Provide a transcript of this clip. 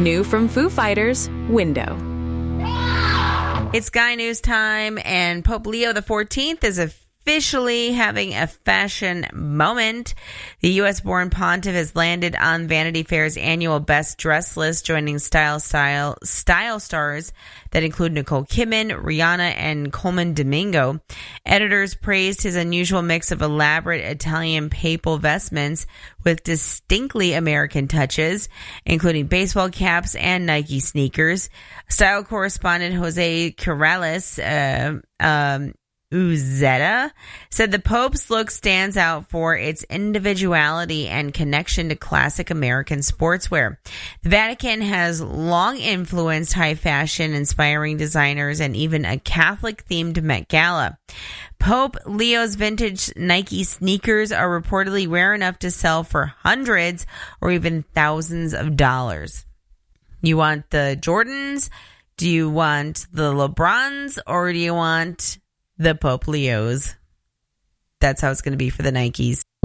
New from Foo Fighters, Window. It's Guy News time, and Pope Leo XIV is officially having a fashion moment. The U.S.-born pontiff has landed on Vanity Fair's annual Best Dress list, joining style stars that include Nicole Kidman, Rihanna, and Coleman Domingo. Editors praised his unusual mix of elaborate Italian papal vestments with distinctly American touches, including baseball caps and Nike sneakers. Style correspondent Jose Corrales Uzeta said the Pope's look stands out for its individuality and connection to classic American sportswear. The Vatican has long influenced high fashion, inspiring designers, and even a Catholic-themed Met Gala. Pope Leo's vintage Nike sneakers are reportedly rare enough to sell for hundreds or even thousands of dollars. You want the Jordans? Do you want the LeBrons? Or do you want the Pope Leos? That's how it's going to be for the Nikes.